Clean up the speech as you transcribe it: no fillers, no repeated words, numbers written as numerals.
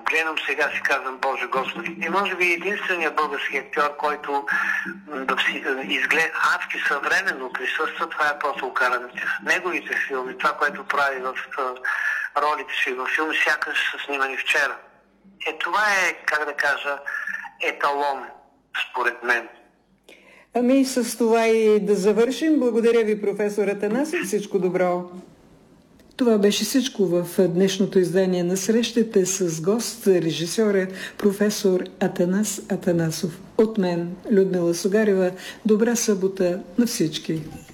гледам сега си казвам, Боже Господи. И може би единственият български актьор, който изглежда адски съвременно присъства, това е Апостол Карамитев. Неговите филми, това, което прави в ролите си във филми, сякаш са снимани вчера. Това е, как да кажа, еталон, според мен. Ами с това и да завършим. Благодаря ви, професор Атанасов. Всичко добро. Това беше всичко в днешното издание на Срещите с гост, режисьора професор Атанас Атанасов. От мен, Людмила Сугарева, добра събота на всички.